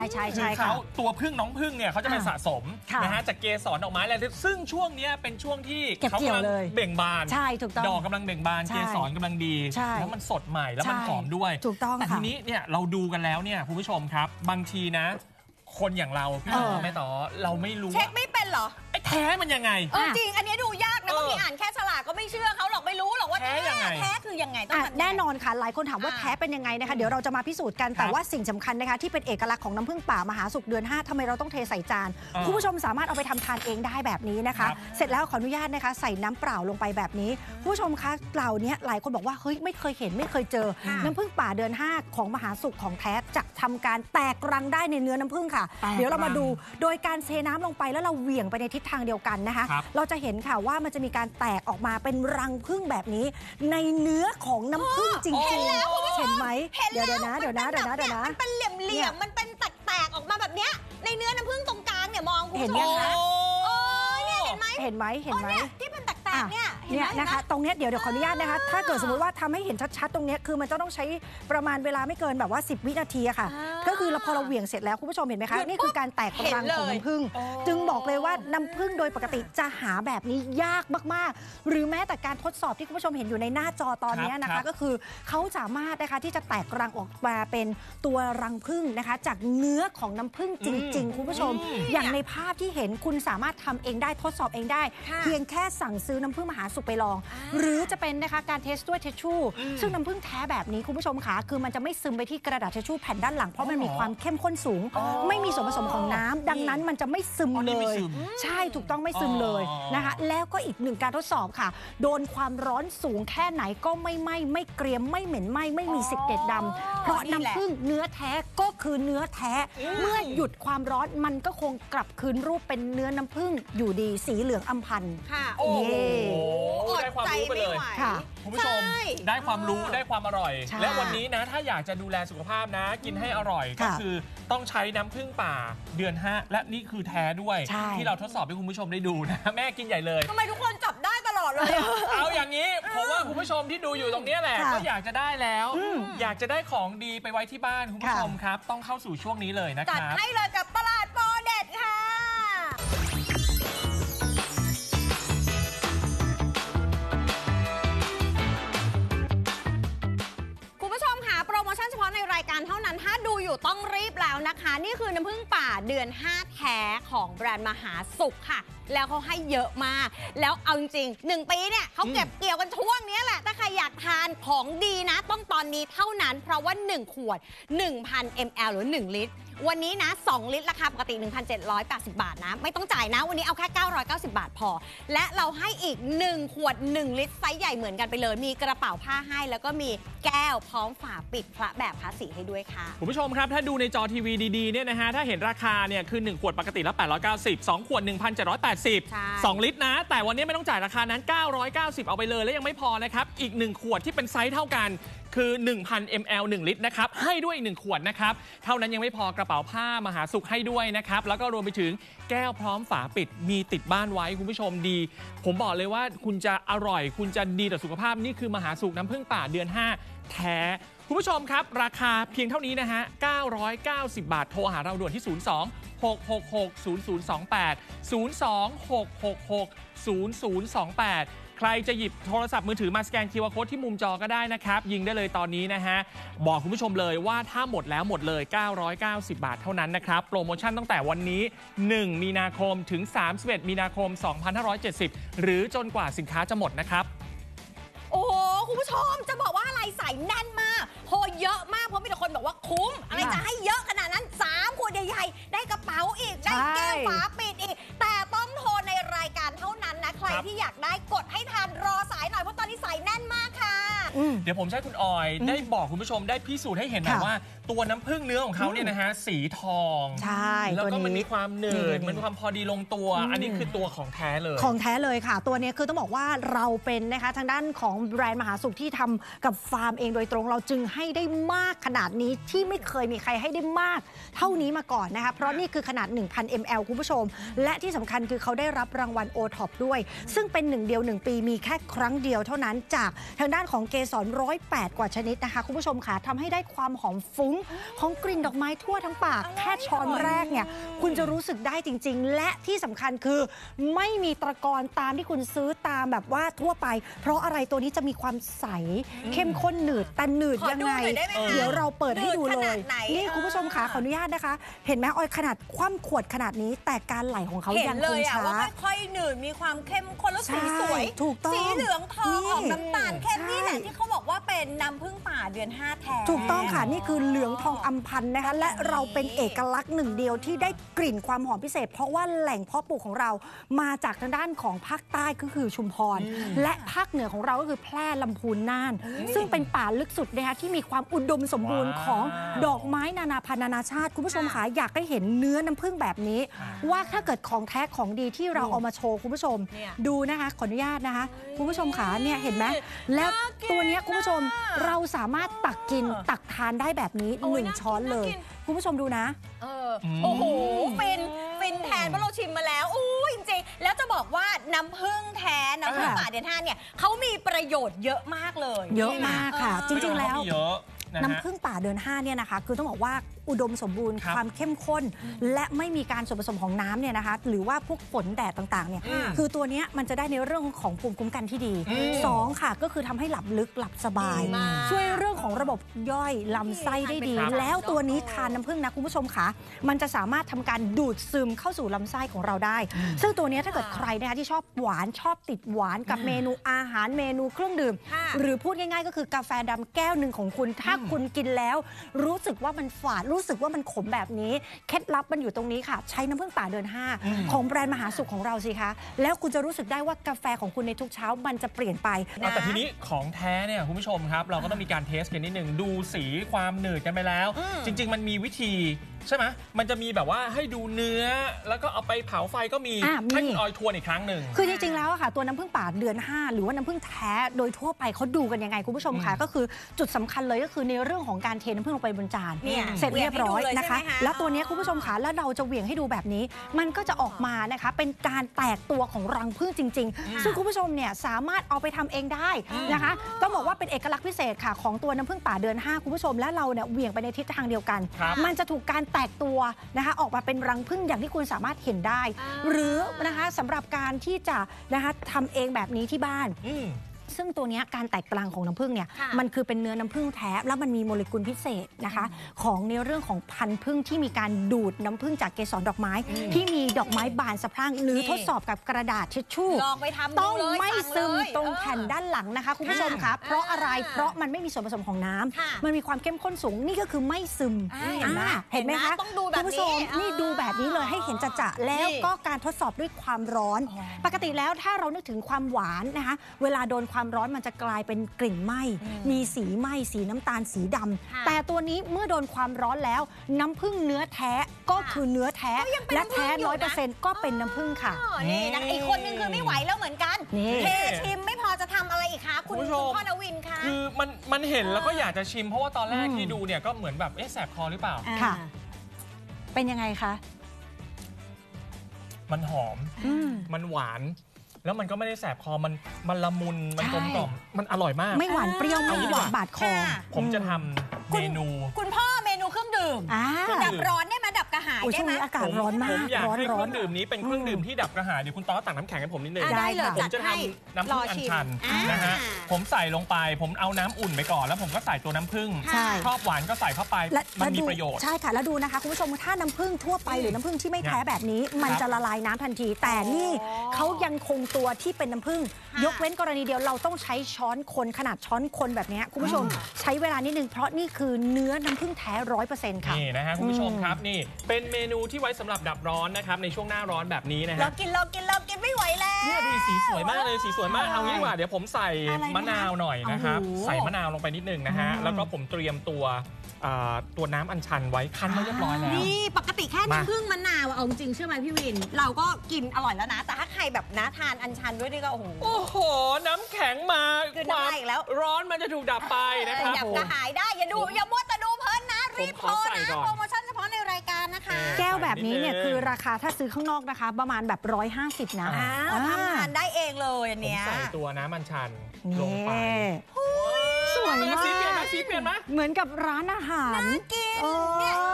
ใช่เขาตัวพึ่งน้องพึ่งเนี่ยเขาจะไปสะสมนะฮะจากเกสรดอกไม้อะไรซึ่งช่วงนี้เป็นช่วงที่เขากำลังเบ่งบานดอกกำลังเบ่งบานเกสรกำลังดีแล้วมันสดใหม่แล้วมันหอมด้วยถูกต้องแต่ทีนี้เนี่ยเราดูกันแล้วเนี่ยคุณผู้ชมครับบางทีนะคนอย่างเราพี่แม่ต่อเราไม่รู้เช็คไม่เป็นเหรอไอ้แท้มันยังไงจริงอันนี้ดูยากนะบางทีอ่านแค่ฉลากก็ไม่เชื่อเขาหรอกไม่รู้หรอกว่าแท้คือยังไงต้องแน่นอนค่ะหลายคนถามว่าแท้เป็นยังไงนะคะเดี๋ยวเราจะมาพิสูจน์กันแต่ว่าสิ่งสำคัญนะคะที่เป็นเอกลักษณ์ของน้ำผึ้งป่ามหาสุขเดือน5ทำไมเราต้องเทใส่จานคุณผู้ชมสามารถเอาไปทำทานเองได้แบบนี้นะคะเสร็จแล้วขออนุญาตนะคะใส่น้ำเปล่าลงไปแบบนี้ผู้ชมคะเปล่านี้หลายคนบอกว่าเฮ้ยไม่เคยเห็นไม่เคยเจอน้ำผึ้งป่าเดือน5ของมหาสุขของแท้จะทำการแตกรังได้ในเนื้อน้ำผึ้งค่ะเดี๋ยวเรามาดูโดยการเทน้ำลงไปแล้วเราเหวี่ยงไปในทิศทางเดียวกันนะคะเราจะเห็นค่ะว่ามันจะมีการแตกออกมาเป็นรังผึ้งแบบนี้ในเนื้อของน้ำผึ้งจริงๆเห็นไหมเดี๋ยวนะมันเป็นเหลี่ยมมันเป็นแตกออกมาแบบเนี้ยในเนื้อน้ำผึ้งตรงกลางเนี่ยมองคุณผู้ชมเห็นไหมที่เป็นแตกเนี่ยนะคะตรงนี้เดี๋ยวขออนุญาตนะคะถ้าเกิดสมมติว่าทำให้เห็นชัดๆตรงนี้คือมันจะต้องใช้ประมาณเวลาไม่เกินแบบว่า10 วินาทีค่ะก็คือพอเราเหวี่ยงเสร็จแล้วคุณผู้ชมเห็นไหมคะนี่คือการแตกรังของน้ำผึ้งจึงบอกเลยว่าน้ำผึ้งโดยปกติจะหาแบบนี้ยากมากๆหรือแม้แต่การทดสอบที่คุณผู้ชมเห็นอยู่ในหน้าจอตอนนี้นะคะก็คือเขาสามารถนะคะที่จะแตกรังออกมาเป็นตัวรังผึ้งนะคะจากเนื้อของน้ำผึ้งจริงๆคุณผู้ชมอย่างในภาพที่เห็นคุณสามารถทำเองได้ทดสอบเองได้เพียงแค่สั่งซื้อน้ำผึ้งมหาสุขไปลองหรือจะเป็นนะคะการเทสด้วยเทชชู่ซึ่งน้ำผึ้งแท้แบบนี้คุณผู้ชมคะคือมันจะไม่ซึมไปที่กระดาษเทชชู่แผ่นด้านหลังเพราะมันมีความเข้มข้นสูงไม่มีส่วนผสมของน้ำดังนั้นมันจะไม่ซึมเลยใช่ถูกต้องไม่ซึมเลยนะคะแล้วก็อีกหนึ่งการทดสอบค่ะโดนความร้อนสูงแค่ไหนก็ไม่ไหม้ไม่เกรียมไม่เหม็นไหม้ไม่มีสิกเกตดำเพราะน้ำผึ้งเนื้อแท้ก็คือเนื้อแท้เมื่อหยุดความร้อนมันก็คงกลับคืนรูปเป็นเนื้อน้ำผึ้งอยู่ดีสีเหลืองอำพันค่ะได้ความรู้ไปเลยคุณผู้ชมได้ความรู้ได้ความอร่อยและวันนี้นะถ้าอยากจะดูแลสุขภาพนะกินให้อร่อยก็คือต้องใช้น้ำผึ้งป่าเดือน5และนี่คือแท้ด้วยที่เราทดสอบให้คุณผู้ชมได้ดูนะแม่กินใหญ่เลยทำไมทุกคนจับได้ตลอดเลยเอาอย่างนี้ผมว่าคุณผู้ชมที่ดูอยู่ตรงนี้แหละก็อยากจะได้แล้วอยากจะได้ของดีไปไว้ที่บ้านคุณผู้ชมครับต้องเข้าสู่ช่วงนี้เลยนะครับจัดให้เลยกับตลาดโปรเด็ดค่ะโปรโมชั่นเฉพาะในรายการเท่านั้นถ้าดูอยู่ต้องรีบแล้วนะคะนี่คือน้ำผึ้งป่าเดือน5แท้ของแบรนด์มหาสุขค่ะแล้วเขาให้เยอะมากแล้วเอาจริงๆ1 ปีเนี่ยเขาเก็บเกี่ยวกันช่วงนี้แหละถ้าใครอยากทานของดีนะต้องตอนนี้เท่านั้นเพราะว่า1 ขวด 1,000 ml หรือ1 ลิตรวันนี้นะ2 ลิตรราคาปกติ 1,780 บาทนะไม่ต้องจ่ายนะวันนี้เอาแค่990 บาทพอและเราให้อีก1 ขวด 1 ลิตรไซส์ใหญ่เหมือนกันไปเลยมีกระเป๋าผ้าให้แล้วก็มีแก้วพร้อมฝาปิดพระแบบคลาสสิกให้ด้วยค่ะคุณผู้ชมครับถ้าดูในจอทีวีดีๆเนี่ยนะฮะถ้าเห็นราคาเนี่ยคือ1 ขวดปกติแล้ว890 2 ขวด 1,780 2 ลิตรนะแต่วันนี้ไม่ต้องจ่ายราคานั้น990เอาไปเลยแล้วยังไม่พอนะครับอีก1 ขวดที่เป็นไซส์เท่ากันคือ 1,000 ml 1 ลิตรนะครับให้ด้วยอีก1 ขวดนะครับเท่านั้นยังไม่พอกระเป๋าผ้ามหาสุขให้ด้วยนะครับแล้วก็รวมไปถึงแก้วพร้อมฝาปิดมีติดบ้านไว้คุณผู้ชมดีผมบอกเลยว่าคุณจะอร่อยคุณจะดีต่อสุขภาพนี่คือมหาสุขน้ำผึ้งป่าเดือน5แท้คุณผู้ชมครับราคาเพียงเท่านี้นะฮะ990 บาทโทรหาเราด่วนที่02-666-0028 ใครจะหยิบโทรศัพท์มือถือมาสแกน QR Code ที่มุมจอก็ได้นะครับยิงได้เลยตอนนี้นะฮะบอกคุณผู้ชมเลยว่าถ้าหมดแล้วหมดเลย990 บาทเท่านั้นนะครับโปรโมชั่นตั้งแต่วันนี้1 มีนาคมถึง31 มีนาคม 2570หรือจนกว่าสินค้าจะหมดนะครับโอ้โหคุณผู้ชมจะบอกว่าอะไรใส่แน่นมากโหเยอะมากเพราะมีแต่คนบอกว่าคุ้มอะไรจะให้เยอะขนาดนั้น3 ขวดใหญ่ๆได้กระเป๋าอีกได้แก้วฝาปิดอีกแต่ต้องโทรในรายการเท่านั้นนะใครที่อยากได้กดให้ทันรอสายหน่อยเพราะตอนนี้สายแน่นมากค่ะเดี๋ยวผมจะให้คุณออยได้บอกคุณผู้ชมได้พิสูจน์ให้เห็นหน่อยว่าตัวน้ำผึ้งเนื้อของเขาเนี่ยนะฮะสีทองใช่แล้วก็มันมีความหนืดมันมีความพอดีลงตัวอันนี้คือตัวของแท้เลยของแท้เลยค่ะตัวนี้คือต้องบอกว่าเราเป็นนะคะทางด้านของแบรนด์มหาสุขที่ทำกับฟาร์มเองโดยตรงเราจึงให้ได้มากขนาดนี้ที่ไม่เคยมีใครให้ได้มากเท่านี้มาก่อนนะคะเพราะนี่คือขนาด 1,000 ml คุณผู้ชมและที่สำคัญคือเขาได้รับรางวัล OTOP ด้วยซึ่งเป็น1 เดียว 1 ปีมีแค่ครั้งเดียวเท่านั้นจากทางด้านของเกสร108 กว่าชนิดนะคะคุณผู้ชมค่ะทำให้ได้ความหอมฟุ้งของกลิ่นดอกไม้ทั่วทั้งปากแค่ช้อนแรกเนี่ยคุณจะรู้สึกได้จริงๆและที่สำคัญคือไม่มีตะกอนตามที่คุณซื้อตามแบบว่าทั่วไปเพราะอะไรตัวนี้จะมีความใสเข้มข้นหนืดแต่หนืดยังไงเดี๋ยวเราเปิดให้ดูเลยนี่คุณผู้ชมค่ะขออนุญาตนะคะเห็นไหมออยขนาดคว่ำขวดขนาดนี้แต่การไหลของเขายังคงช้าว่าค่อยๆหนืดมีความเข้มข้นแล้วสีสวยถูกต้องสีเหลืองทองออกน้ำตาลเข้มนี่แหละที่เขาบอกว่าเป็นน้ำผึ้งป่าเดือน5แท้ถูกต้องค่ะนี่คือเหลืองทองอัมพันธ์นะคะและเราเป็นเอกลักษณ์หนึ่งเดียวที่ได้กลิ่นความหอมพิเศษเพราะว่าแหล่งเพาะปลูกของเรามาจากทางด้านของภาคใต้ก็คือชุมพรและภาคเหนือของเราก็คือแพร่ลำพูนน่านซึ่งเป็นป่าลึกสุดนะคะที่มีความอุดมสมบูรณ์ของดอกไม้นานาพันธุ์นานาชาติคุณผู้ชมค่ะอยากให้เห็นเนื้อน้ำผึ้งแบบนี้ว่าถ้าเกิดของแท้ของดีที่เราเอามาโชว์คุณผู้ชมดูนะคะขออนุญาตนะคะคุณผู้ชมค่ะเนี่ยเห็นไหมแล้วตัวนี้คุณผู้ชมเราสามารถตักกินตักทานได้แบบนี้1 ช้อนเลยคุณผู้ชมดูนะโอ้โหฟินแทนเพราะเราชิมมาแล้วจริงๆแล้วจะบอกว่าน้ำผึ้งแท้น้ำผึ้งป่าเดือน5เนี่ยเขามีประโยชน์เยอะมากเลยเยอะมากค่ะจริงๆแล้วเยอะน้ำผึ้งป่าเดือน5เนี่ยนะคะคือต้องบอกว่าอุดมสมบูรณ์ความเข้มข้นและไม่มีการส่วนผสมของน้ำเนี่ยนะคะหรือว่าพวกฝนแดดต่างๆเนี่ยคือตัวนี้มันจะได้ในเรื่องของภูมิคุ้มกันที่ดี2ค่ะก็คือทำให้หลับลึกหลับสบายช่วยเรื่องของระบบย่อยลำไส้ได้ดีแล้วตัวนี้ทานน้ำผึ้งนะคุณผู้ชมค่ะมันจะสามารถทำการดูดซึมเข้าสู่ลำไส้ของเราได้ซึ่งตัวนี้ถ้าเกิดใครนะคะที่ชอบหวานชอบติดหวานกับเมนูอาหารเมนูเครื่องดื่มหรือพูดง่ายๆก็คือกาแฟดำแก้วหนึ่งของคุณถ้าคุณกินแล้วรู้สึกว่ามันฝาดรู้สึกว่ามันขมแบบนี้เคล็ดลับมันอยู่ตรงนี้ค่ะใช้น้ำผึ้งป่าเดือน5ของแบรนด์มหาสุขของเราสิคะแล้วคุณจะรู้สึกได้ว่ากาแฟของคุณในทุกเช้ามันจะเปลี่ยนไปแต่ทีนี้ของแท้เนี่ยคุณผู้ชมครับเราก็ต้องมีการเทสกันนิดนึงดูสีความหนืดกันไปแล้วจริงๆมันมีวิธีใช่ไหมมันจะมีแบบว่าให้ดูเนื้อแล้วก็เอาไปเผาไฟก็มีให้คุณออยทวนอีกครั้งหนึ่งคือจริงๆแล้วค่ะตัวน้ำผึ้งป่าเดือน5หรือว่าน้ำผึ้งแท้โดยทั่วไปเขาดูกันยังไงคุณผู้ชมคะก็คือจุดสำคัญเลยก็คือในเรื่องของการเทน้ำผึ้งลงไปบนจานเสร็จเรียบร้อยนะคะแล้วตัวนี้คุณผู้ชมคะแล้วเราจะเหวี่ยงให้ดูแบบนี้มันก็จะออกมานะคะเป็นการแตกตัวของรังผึ้งจริงๆซึ่งคุณผู้ชมเนี่ยสามารถเอาไปทำเองได้นะคะต้องบอกว่าเป็นเอกลักษณ์พิเศษค่ะของตัวน้ำผึ้งป่าเดือน5คุณผู้ชมและเราเนี่ยเหวี่ยงไปในทิศทางเดียวกันมันจะถูกการแตกตัวนะคะออกมาเป็นรังผึ้งอย่างที่คุณสามารถเห็นได้หรือนะคะสำหรับการที่จะนะคะทำเองแบบนี้ที่บ้านซึ่งตัวนี้การแตกกลางของน้ำผึ้งเนี่ยมันคือเป็นเนื้อน้ำผึ้งแท้แล้วมันมีโมเลกุลพิเศษนะคะของในเรื่องของพันธุ์ผึ้งที่มีการดูดน้ำผึ้งจากเกสรดอกไม้ที่มีดอกไม้บานสะพรั่งหรือทดสอบกับกระดาษทิชชู่ต้องไม่ซึมตรงแผ่นด้านหลังนะคะคุณผู้ชมคะเพราะอะไรเพราะมันไม่มีส่วนผสมของน้ำมันมีความเข้มข้นสูงนี่ก็คือไม่ซึมเห็นไหมคะคุณผู้ชมนี่ดูแบบนี้เลยให้เห็นจะแล้วก็การทดสอบด้วยความร้อนปกติแล้วถ้าเรานึกถึงความหวานนะคะเวลาโดนความร้อนมันจะกลายเป็นกลิ่นไหม้มีสีไหม้สีน้ำตาลสีดำแต่ตัวนี้เมื่อโดนความร้อนแล้วน้ำผึ้งเนื้อแท้ก็คือเนื้อแท้และแท้ 100% ก็เป็นน้ำผึ้งค่ะนี่นะอีกคนนึงคือไม่ไหวแล้วเหมือนกันเทชิมไม่พอจะทำอะไรอีกคะคุณพ่อนวินคะคือมันเห็นแล้วก็อยากจะชิมเพราะว่าตอนแรกที่ดูเนี่ยก็เหมือนแบบแสบคอหรือเปล่าค่ะเป็นยังไงคะมันหอมมันหวานแล้วมันก็ไม่ได้แสบคอมันละมุนมันกลมกล่อมมันอร่อยมากไม่หวานเปรี้ยวไม่หวานบาดคอผมจะทำเมนูคุณพ่อเมนูเครื่องดื่มดับร้อนได้ไหมดับกระหายได้ไหมอากาศร้อนมากผมอยากให้เครื่องดื่มนี้เป็นเครื่องดื่มที่ดับกระหายเดี๋ยวคุณต๊อตักน้ำแข็งให้ผมนิดนึงได้เลยผมจะทำน้ำผึ้งอัญชันนะฮะผมใส่ลงไปผมเอาน้ำอุ่นไปก่อนแล้วผมก็ใส่ตัวน้ำผึ้งชอบหวานก็ใส่เข้าไปมันมีประโยชน์ใช่ค่ะแล้วดูนะคะคุณผู้ชมถ้าน้ำผึ้งทั่วไปหรือน้ำผึ้งที่ไม่แท้แบบนี้มันจะละลายน้ำทันทีแต่นี่เขายังคงตัวที่เป็นน้ำผึ้งยกเว้นกรณีเดียวเราต้องใช้ช้อนคนขนาดช้อนคนแบบนี้คุณผู้ชมใช้เวลานิดนึงเพราะนี่คือเนื้อน้ำผึ้งแท้ 100% ค่ะนี่นะฮะคุณผู้ชมครับนี่เป็นเมนูที่ไว้สำหรับดับร้อนนะครับในช่วงหน้าร้อนแบบนี้นะฮะเรากินไม่ไหวแล้วเนี่ยดูสีสวยมากเลยสีสวยมากเอางี้ดีกว่าเดี๋ยวผมใส่มะนาวหน่อยนะครับใส่มะนาวลงไปนิดนึงนะฮะแล้วก็ผมเตรียมตัวน้ำอัญชันไว้คั้นไว้เรียบร้อยแล้วนี่ปกติแค่น้ำผึ้งมะนาวเอาจริงเชื่อไหมพี่วินเราก็กินอร่อยแล้วนะแต่ถ้าใครแบบทานอัญชันด้วยนี่ก็โอ้โหน้ำแข็งมาความร้อนมันจะถูกดับไปนะครับดับกระหายได้อย่ามัวแต่ดูเพลินนะรีบโทรนะโปรโมชั่นเฉพาะในรายการนะคะแก้วแบบนี้เนี่ยคือราคาถ้าซื้อข้างนอกนะคะประมาณแบบ150นะทำทานได้เองเลยอันเนี้ยผมใส่ตัวน้ำอัญชันลงไปสวยมากสีเปลี่ยนไหมเหมือนกับร้านอาหารน่ากินเออเนี่ย